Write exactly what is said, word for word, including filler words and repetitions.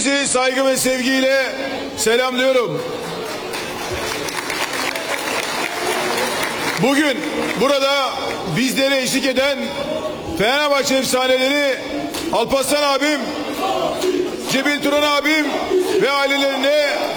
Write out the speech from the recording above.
Hepinizi saygı ve sevgiyle selamlıyorum. Bugün burada bizlere eşlik eden Fenerbahçe efsaneleri Alparslan abim, Cebil Turan abim ve ailelerine